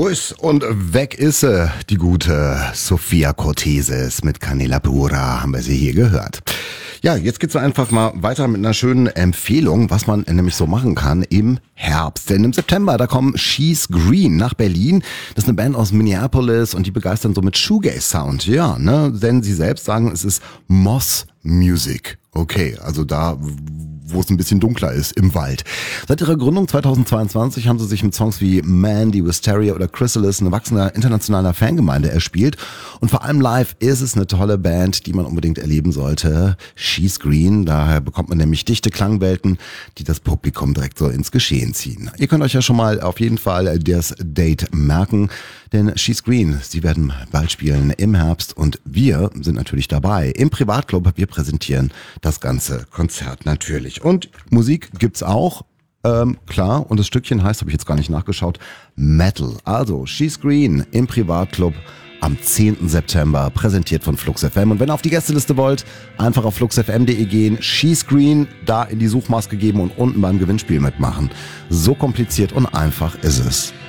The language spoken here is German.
ist und weg ist sie, die gute Sophia Cortesis mit Canela Pura, haben wir sie hier gehört. Ja, jetzt geht's einfach mal weiter mit einer schönen Empfehlung, was man nämlich so machen kann im Herbst. Denn im September, da kommen She's Green nach Berlin. Das ist eine Band aus Minneapolis und die begeistern so mit Shoegaze-Sound. Ja, ne, denn sie selbst sagen, es ist Moss Music. Okay, also da, wo es ein bisschen dunkler ist, im Wald. Seit ihrer Gründung 2022 haben sie sich mit Songs wie Mandy, Wisteria oder Chrysalis eine wachsende internationale Fangemeinde erspielt. Und vor allem live ist es eine tolle Band, die man unbedingt erleben sollte. She's Green, daher bekommt man nämlich dichte Klangwelten, die das Publikum direkt so ins Geschehen ziehen. Ihr könnt euch ja schon mal auf jeden Fall das Date merken, denn She's Green, sie werden bald spielen im Herbst und wir sind natürlich dabei im Privatclub. Wir präsentieren das ganze Konzert natürlich. Und Musik gibt's auch, klar, und das Stückchen heißt, habe ich jetzt gar nicht nachgeschaut, Metal. Also She's Green im Privatclub am 10. September, präsentiert von Flux FM. Und wenn ihr auf die Gästeliste wollt, einfach auf fluxfm.de gehen, She's Green, da in die Suchmaske geben und unten beim Gewinnspiel mitmachen. So kompliziert und einfach ist es.